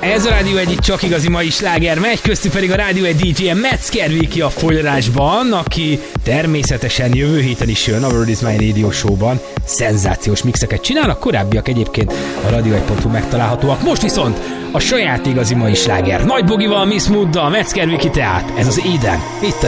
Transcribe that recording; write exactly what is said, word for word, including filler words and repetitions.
Ez a Rádió egy csak igazi mai sláger megy, köztük pedig a Rádió egy dé jé Metzger Viki a folyarásban, aki természetesen jövő héten is jön a World is My Radio Show-ban. Szenzációs mixeket csinál, a korábbiak egyébként a radio egy pont hu megtalálhatóak. Most viszont a saját igazi mai sláger. Nagy Bogival, Miss Mooddal, Metzger Viki tehát. Ez az Eden. Itt a